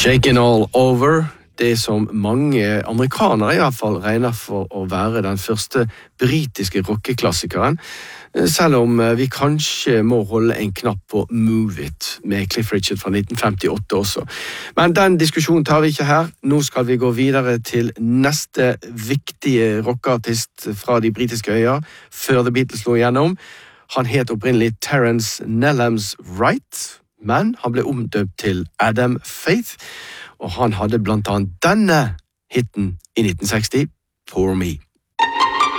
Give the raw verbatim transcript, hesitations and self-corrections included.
Shaken All Over, det som mange amerikanere i hvert fall regner for å være den første britiske rockeklassikeren, selv om vi kanskje må holde en knapp på Move It med Cliff Richard fra nitten femtiåtte også. Men den diskusjonen tar vi ikke her. Nå skal vi gå videre til neste viktige rockeartist fra de britiske øyer, før The Beatles lå igjennom. Han het opprinnelig Terence Nellams Wright, men han ble omdøpt til Adam Faith, og han hadde blant annet denne hitten i nitten seksti, Pour Me.